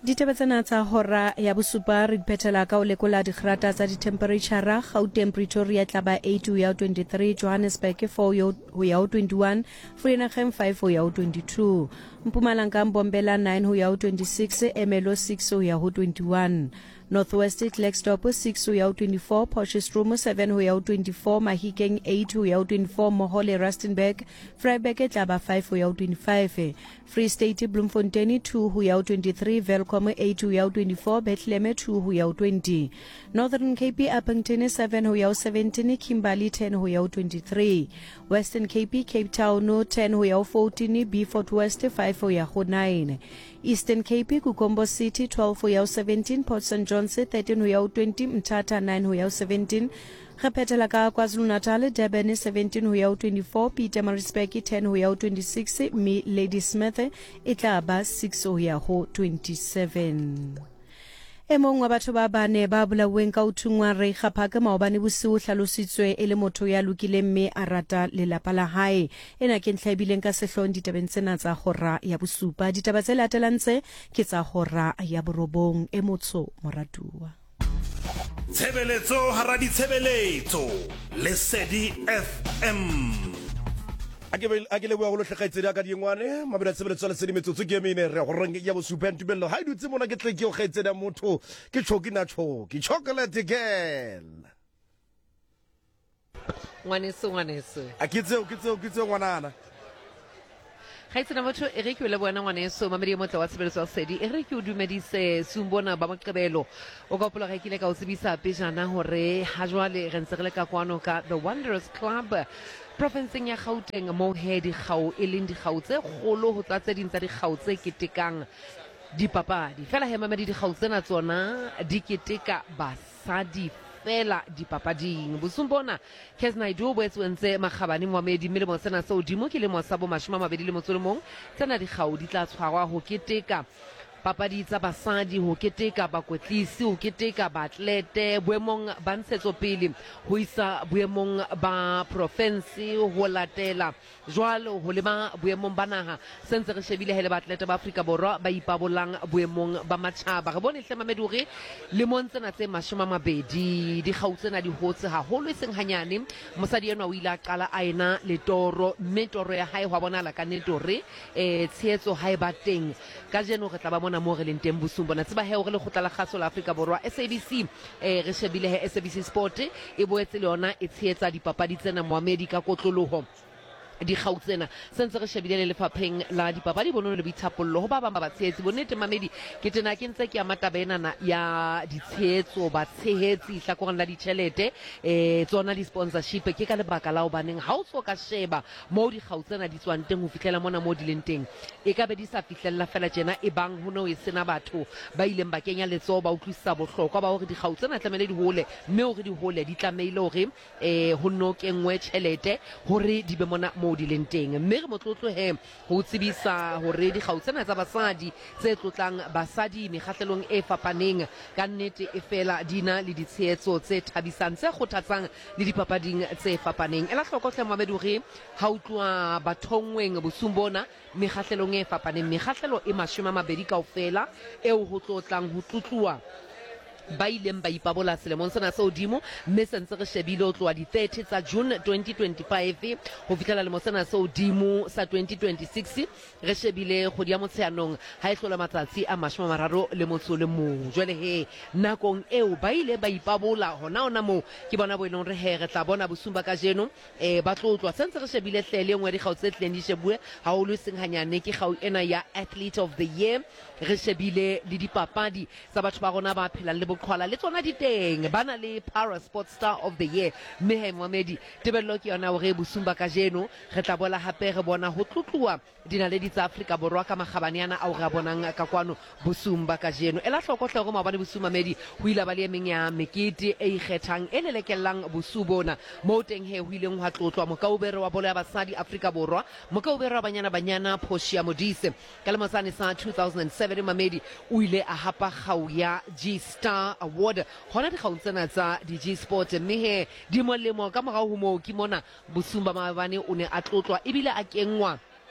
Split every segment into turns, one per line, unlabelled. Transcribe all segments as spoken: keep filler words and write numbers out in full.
Ditaba tsena tsa hora ya bosupa re phethela ka o lekola digrata tsa ditemperature. Gauteng Pretoria tla ba eight ho ya twenty-three, Johannesburg four ho ya twenty-one, Vereeniging five ho ya twenty-two, Mpumalanga Mbombela nine ho ya twenty-six, Emelo six ho ya twenty-one, Northwest Klerksdorp six ho ya twenty-four, Potchefstroom seven ho ya twenty-four, Mahikeng eight ho ya twenty-four, Mohole Rustenburg, Vryburg tla ba five ho ya twenty-five, Free State Bloemfontein two ho ya twenty-three, Velkom eight ho ya twenty-four, Bethlehem two ho ya twenty, Northern Cape Upington seven ho ya seventeen, Kimberley ten ho ya twenty-three, Western Cape Cape Town ten ho ya fourteen, Beaufort West five ho ya nine, Eastern Cape Kukombo City twelve ho ya seventeen, Port Saint John's thirteen ho ya twenty, Mthatha nine ho ya seventeen, Repetela ka KwaZulu-Natal Durban seventeen ho ya twenty-four, Pietermaritzburg ten ho ya twenty-six, me Ladysmith e tla ba six ho ya twenty-seven. E mong wa batho ba bane ba bolaweng ka uthungwa re Gaphaka maobane bosiu hlalositswe e le motho ya lokileng mme a rata lelapa la hae. Ena ke ntlhabileng ka sehlong ditabeng tsena tsa hora ya bosupa. Ditaba tse latelang tse ke tsa hora ya borobong. E motso moratuwa.
Tshebeletso hara ditshebeletso Lesedi F M. Akebel akele bua go tlhagaetsedi ka dingwane mabela tshebeletso la Lesedi metsotso ke mene re go reng ya bosupa ntubello ha dutse mona ke tle ke go gaetseda motho ke choki na choki chocolate girl
ngwaneso ngwaneso
a ke tseo ke tseo ke tseo ngwanana
Gaitse na motho e re ke le bona ngwaneso mamedi motho wa tshebeletso ya Lesedi e re ke o dumedise Sumbona ba Moqebelo o ka pola ga ikile ka o tsebisa pejana hore ha jwale re ntse re le ka kwano ka The Wanderers Club provinceng ya Gauteng mo he di gau e leng di gau tse kgolo ho tlatse dintsa di gau tse ketekang dipapadi fela he mamedi di gau tsena tsona di keteka basadi fela dipapading Bosumbona Kesnaidu bo etswentse magabane moamedi mme le mo tsena se odimo ke le mo sa bo mashima mabedi le motso le mong tsena di gau di tla tshwarwa ho keteka papadi tsa basadi ho keteka bakwetlisi ho keteka baatlete boemong ba ntshetsopele ho isa boemong ba province ho latela jwalo ho lema boemong ba naha sentse re shebile hele baatlete ba Afrika Borwa ba ipabolang boemong ba matjhaba re bone hle mamedi hore le montsena tse mashoma mabedi di gautsena di hotse haholo e seng hanyane mosadi eno o ile a qala a ena le toro mme toro ya hae ho bona la ka netore e tshehetso hae ba teng ka jeno re tla ba mona mo re leng teng Bosumbona tseba he hore le khotla la kgaso la Afrika Borwa S A B C eh re shebile he S A B C Sport e boetse le yona e tshehetsa dipapadi tsena moamedi ka kotloloho di gautsena sentse re shebile le lefapheng la dipapadi bono le boithapollo ho ba bang ba batshehetsi bonete mamedi ke tena ke ntse ke ya matabenana ya ditshehetso ba tshehetsi hlakoreng la ditjhelete eh tsona di sponsorship ke ka lebaka la ho baneng ha o so ka sheba mo di gautsena di tswang teng ho fitlela mona mo di leng teng e ka be di sa fihlella fela tjena e bang ho no e sena batho ba ileng ba kenya letso ba utlwisisa bohlokwa ba hore di gautsena tlamele di hole mme hore di hole di tlameile hore eh ho no kengwe tjhelete hore di be mona di leng teng mme re motlotlo he ho tsebisa hore di gautsena tsa basadi tse tlotlang basadi mekgahlelong e fapaneng ka nnete e fela dina le ditshehetso tse thabisang tse kgothatsang le dipapading tse fapaneng ela hloko hle Mohamed hore ha utlwa bathongweng Bosumbona mekgahlelong e fapaneng mekgahlelo e mashome mabedi kaofela eo ho tlotlang ho tlotluwa ba ileng ba ipabola selemong sena se odimo mme sentse re shebile ho tloa di thirty tsa June twenty twenty-five ho fihlela lemo sena se odimo sa twenty twenty-six re shebile go dia motsheanong ha e hlola matsatsi a mashome mararo le motso le mong jwale he nakong eo ba ile ba ipabola hona ona mo ke bona bo eleng re he re tla bona Bosumba ka jeno eh ba tlotlwa sentse re shebile hlele ngwe di gau tse tleng di shebue ha o le seng hanyane ke gau ena ya athlete of the year re shebile le dipapadi tsa batho ba rona ba phelang le boqhwala le tsona di teng bana le para sports star of the year mehe Mohamedi tebello ke yona hore Bosumba ka jeno re tla bola hape re bona ho tlotluwa dinaledi tsa Afrika Borwa ka magabanyana a o re bonang ka kwano Bosumba ka jeno ela hloko hle go mabane Bosumba medi ho ile ba le emeng ya mekete e ikgethang e lelekellang Bosubona mo teng he ho ileng ho tlotlwa mokaubere wa bolo ya basadi Afrika Borwa mokaubere wa banyana banyana Portia Modise ka lemosane sa two thousand seven Mamedi o ile a hapa gau ya G Star Award hona di gautsena tsa di G Sport mme he di molemo ka morao ho mo ke mona Bosumba maabane o ne a tlotlwa ebile a kengwa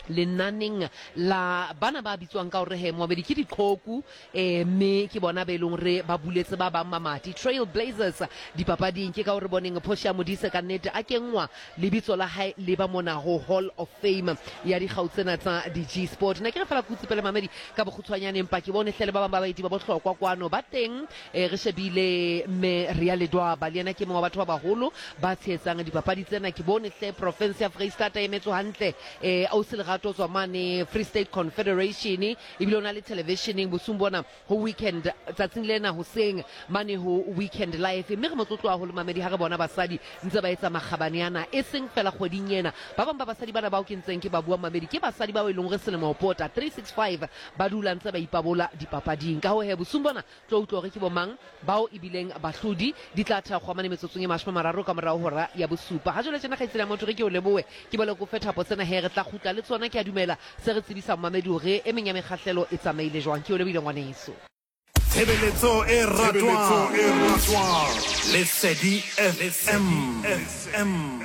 lenaneng la bana ba bitswang ka hore he moabedi ke diqhoku eh mme ke bona be leng re ba buletse ba bang mamati Trail Blazers dipapading ke ka hore boneng Portia Modise ka nnete a kengwa lebitso la hae le ba mona ho Hall of Fame ya di gautsena tsa di G Sport na ke re fela kutsi pele mamedi ka bokgutshwanyane empa ke bone hlele ba bang ba baiti ba bohlokwa kwano ba teng eh re shebile me Real Edwa ba le yena ke mongwa batho ba baholo ba tshetsang dipapadi tsena ke bone hle province ya Freestata e metso hantle eh ausi lerato tswa mane Free State Confederation e bile ona le televisioning bosumbona ho weekend tsatsing lena ho seng mane ho weekend live mme re motlotlo a holo mamedi ha re bona basadi ntse ba etsa makgabaneana e seng fela kgoding yena ba bang ba basadi bana ba o kentseng ke ba bua mamedi ke basadi ba o ileng re selemo pota three sixty-five ba dula ntse ba ipabola dipapading ka ho he bosumbona tlo utlo re ke bomang bao ibileng bahlodi di tla thakgwa mane metsotsong e mashome mararo ka morao hora ya bosupa ha jole tsena ga itsela motho re ke o leboe ke bole go fetha po tsena he re tla khutla le tsona ke a dumela se re tsebisa mamedi hore e meng ya mekgahlelo e tsamaile jwang ke o lebile ngwaneso
Tshebeletso e ratwang Lesedi F M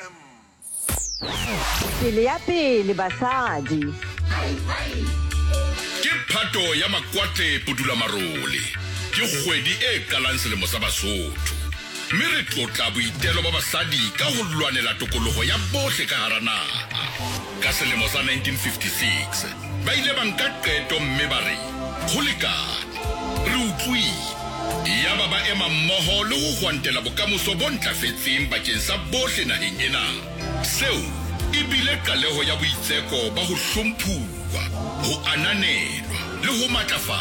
Pele ya pele basadi
ke phato ya makwate pudula marole ke kgwedi e kalang selemo sa Basotho mme re tlotla boitelo ba basadi ka ho lwanela tokoloho ya bohle ka hara naha ka selemo sa nineteen fifty-six ba ile ba nka qeto mme ba re ho lekane re utlwile ya ba ba ema mmoho le ho hwantela bokamoso bo ntlafetseng bakeng sa bohle naheng ena seo e bile qaleho ya boitseko ba ho hlomphuwa ho ananelwa le ho matlafatsa